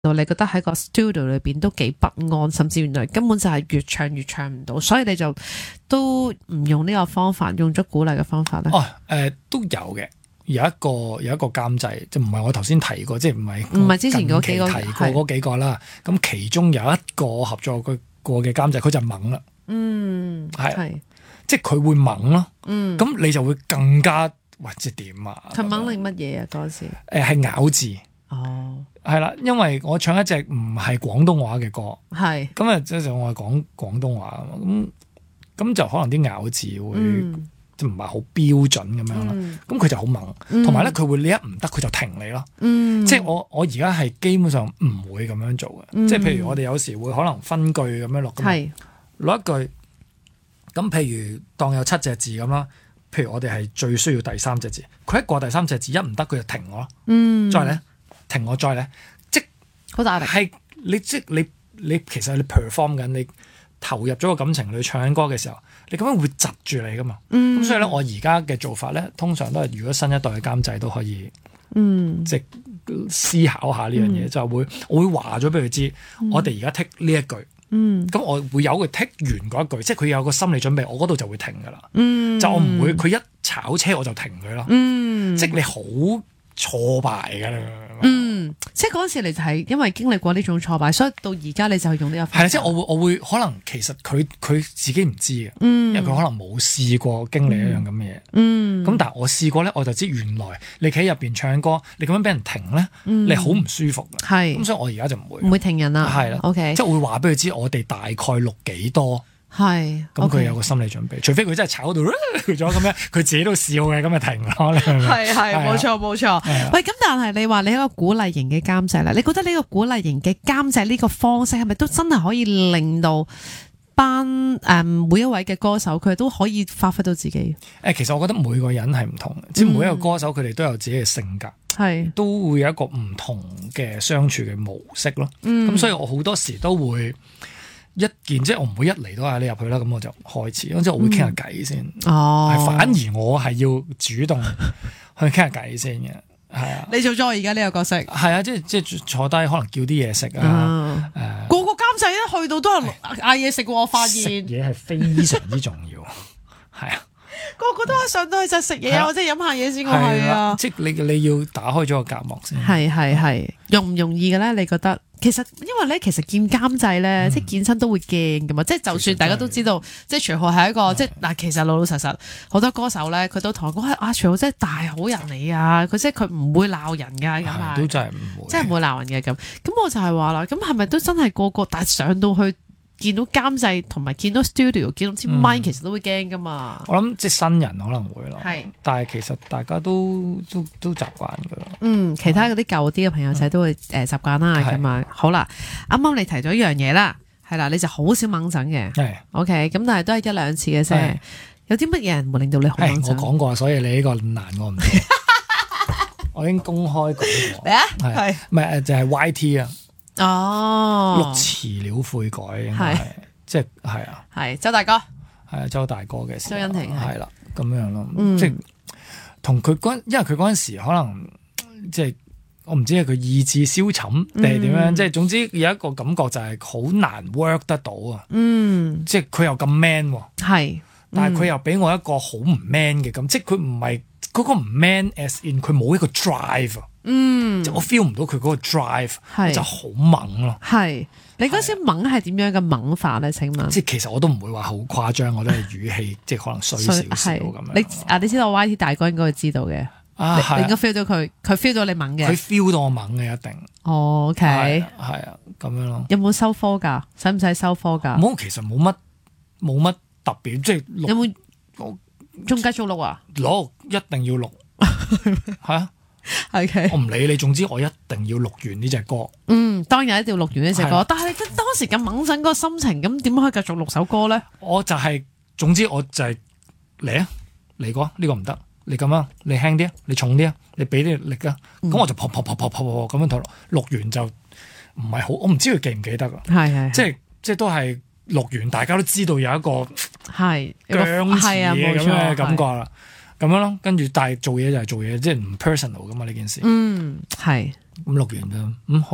到你覺得喺個 studio 裏邊都幾不安，甚至原來根本就係越唱越唱唔到，所以你就都唔用呢個方法，用咗鼓勵嘅方法咧？ 都有嘅，有一個監製，即唔係我頭先提過，即係唔係之前嗰幾個提過嗰幾個啦。咁其中有一個合作過嘅監製，佢就懵啦。係，即係佢會懵咯。咁你就會更加即係點啊？ 佢懵你乜嘢啊？嗰時係咬字。係啦，因為我唱一隻唔係廣東話嘅歌，咁啊即係我係講廣東話啊嘛，咁就可能啲咬字會即唔係好標準咁樣啦，咁佢就好猛，同埋咧佢會你一唔得佢就停你咯，即係我而家係基本上唔會咁樣做嘅，即係譬如我哋有時會可能分句咁樣落，攞一句，咁譬如當有7隻字咁啦，譬如我哋係最需要第3隻字，佢一過第3隻字一唔得佢就停我咯，再嚟。停我再咧，即好大力係你其實你 perform 緊，你投入咗個感情，你唱緊歌嘅時候，你咁樣會窒住你噶嘛。咁所以咧，我而家嘅做法咧，通常都係如果新一代嘅監製都可以，即思考下呢樣嘢，就我會話咗俾佢知，我哋而家剔呢一句，咁我會有佢剔完嗰一句，即係佢有個心理準備，我嗰度就會停噶啦。就我唔會佢一炒車我就停佢咯。即係你好挫敗噶啦。 即係嗰陣時你就係因為經歷過呢種挫敗，所以到而家你就用呢個方法。 係啦，即係我會可能其實佢自己唔知嘅，因為佢可能冇試過經歷一樣咁嘅嘢。咁但係我試過咧，我就知原來你企喺入邊唱歌，你咁樣俾人停咧，你好唔舒服嘅。係咁，所以我而家就唔會停人啦。係啦，OK，即係我會話俾佢知，我哋大概錄幾多。係，咁佢有個心理準備，除非佢真係炒到咗咁樣，佢自己都笑嘅，咁咪停咯。係， 冇錯。喂，咁但係你話你係一個鼓勵型嘅監製啦，你覺得呢個鼓勵型嘅監製呢個方式係咪都真係可以令到每一位嘅歌手佢都可以發揮到自己？ 其實我覺得每個人係唔同嘅，即係每一個歌手佢哋都有自己嘅性格，都會有一個唔同嘅相處嘅模式咯。咁所以我好多時都會。即係我唔會一嚟都嗌你入去啦，咁我就開始，即係我會傾下偈先。反而我係要主動去傾下偈先嘅，係啊。你做咗我而家呢個角色？係啊，即係坐低可能叫啲嘢食啊。個監製一去到都係嗌嘢食，我發現食嘢係非常之重要，係啊。個都一上到去就食嘢，或者飲下嘢先過去啊。即係你要打開咗個隔膜先。係容唔容易嘅咧？你覺得？其實因為咧，其實見監製咧，即係見親都會驚噶嘛。即係就算大家都知道，即係徐浩係一個即係嗱，其實老老實實好多歌手咧，佢都同我講啊，徐浩真係大好人嚟啊！佢即係佢唔會鬧人噶咁啊，都真係唔會，真係唔會鬧人嘅咁。咁我就係話啦，咁係咪都真係個？但係上到去見到監製同埋見到 studio， 見到支咪，其實都會驚噶嘛。我諗即係新人可能會咯，但係其實大家都習慣噶啦。其他嗰啲舊啲嘅朋友仔都會習慣啦咁啊。好啦，啱啱你提咗一樣嘢啦，係啦，你就好少掹疹嘅，OK，咁但係都係1、2次嘅啫。有啲乜嘢人會令到你好掹疹？我講過，所以你呢個難我唔到。我已經公開講過。係唔係就係 YT 啊？錄詞了悔改，係即係係啊，係周大哥，係啊周大哥嘅時候，周欣婷係啦咁樣咯，即係同佢因為佢嗰陣時可能即係我唔知係佢意志消沉定係點樣，即係總之有一個感覺就係好難 work 得到啊，即係佢又咁 man 係，但係佢又俾我一個好唔 man 嘅咁，即係佢唔係嗰個唔 man，as in 佢冇一個 drive。即係我 feel 唔到佢嗰個 drive， 就好猛咯。係你嗰時猛係點樣嘅猛法咧？請問，即係其實我都唔會話好誇張，我都係語氣即係可能衰少少咁樣。你知道 YT 大哥應該會知道嘅，你應該 feel 到佢 feel 到你猛嘅，佢 feel 到我猛嘅一定。OK，係啊，咁樣咯。有冇收科噶？使唔使收科噶？冇，其實冇乜特別，即係有冇仲繼續錄啊？錄一定要錄，係啊。Okay. 我唔理你，總之我一定要錄完呢隻歌。當日一定要錄完呢隻歌。但係你當時咁猛陣嗰個心情，咁點可以繼續錄首歌咧？我就係，總之我就係嚟啊，嚟過呢個唔得，你咁啊，你輕啲啊，你重啲啊，你俾啲力啊，咁我就撲咁樣投錄完就唔係好，我唔知佢記唔記得啊。係即係都係錄完，大家都知道有一個係僵持嘅咁嘅感覺啦。咁樣咯，跟住但係做嘢就係做嘢，即係唔 personal 噶嘛呢件事。係咁錄完就好啦，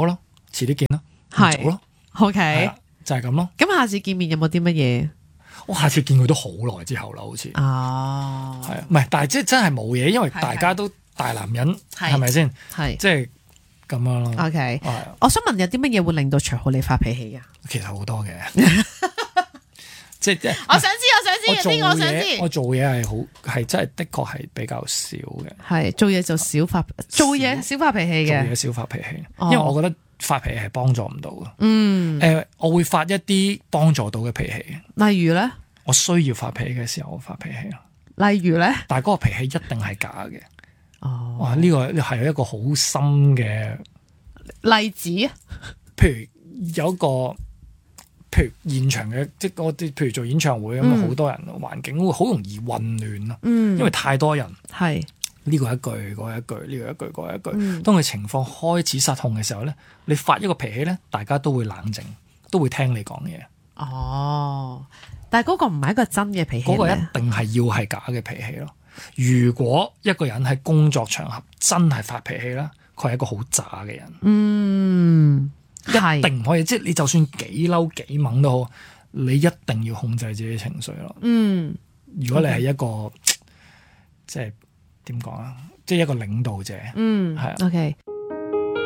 遲啲見啦， 係做咯。 OK， 就係咁咯。 咁下次見面有冇啲乜嘢？ 我下次見佢都好耐之後啦，好似哦， 係啊，唔係，但係即係真係冇嘢，因為大家都大男人，係咪先？ 係即係咁樣咯。 OK，我想問有啲乜嘢會令到徐浩你發脾氣㗎？ 其實好多嘅，即係我想知呢個我想知。 我做嘢係真係的確係比較少嘅。 係做嘢就少發脾氣嘅。 做嘢少發脾氣，因為我覺得發脾氣係幫助唔到嘅。我會發一啲幫助到嘅脾氣。 例如咧， 我需要發脾氣嘅時候，我發脾氣咯。 例如咧， 但係嗰個脾氣一定係假嘅。 哦， 哇！呢個係一個好深嘅例子。 譬如有一個，譬如現場嘅，即係嗰啲，譬如做演唱會咁，好多人，環境會好容易混亂咯。因為太多人。 係。 呢個一句，嗰一句，呢個一句，嗰一句。當佢情況開始失控嘅時候咧，你發一個脾氣咧，大家都會冷靜，都會聽你講嘢。 哦，但係嗰個唔係一個真嘅脾氣， 嗰個一定係要係假嘅脾氣咯。如果一個人喺工作場合真係發脾氣啦，佢係一個好渣嘅人。一定唔可以，即係你就算幾嬲幾猛都好，你一定要控制自己情緒咯。如果你係一個即係點講啊？即係一個領導者，係啊。 OK。